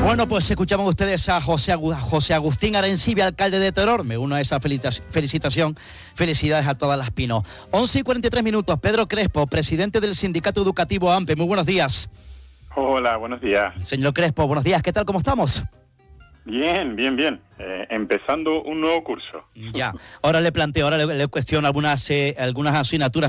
Bueno, pues escuchamos ustedes a José Agustín Arencibia, alcalde de Teror. Me uno a esa felicitación. Felicidades a todas las Pinos. 11:43. Pedro Crespo, presidente del Sindicato Educativo AMPE. Muy buenos días. Hola, buenos días. Señor Crespo, buenos días. ¿Qué tal? ¿Cómo estamos? Bien. Empezando un nuevo curso. Ya. Ahora le planteo, le cuestiono algunas asignaturas